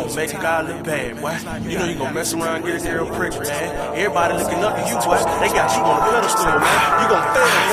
gonna make a guy look bad, boy. You know you gonna mess around, get a girl pregnant, man. Everybody looking up to you, boy. They got you on a pedestal, man. You gonna fail.